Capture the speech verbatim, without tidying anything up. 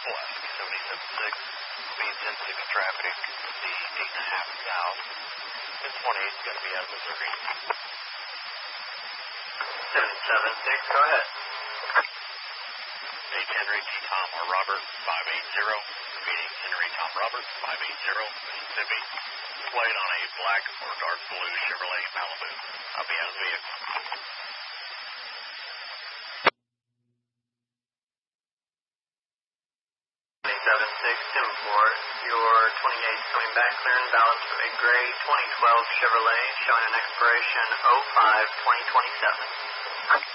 Pulaski seventy-seven six, speed ten six traffic, the eight and a half south. ten twenty-eight is going to be out of Missouri. seven six, go ahead. H. Henry T. Tom or Robert five eight zero, speeding Henry Tom Robert five eight zero, Mississippi. Plate on a black or dark blue Chevrolet Malibu. I'll be out of the vehicle. seven six, Tim four, your twenty-eight coming back clear and balanced for a gray twenty twelve Chevrolet showing an expiration oh five twenty twenty-seven.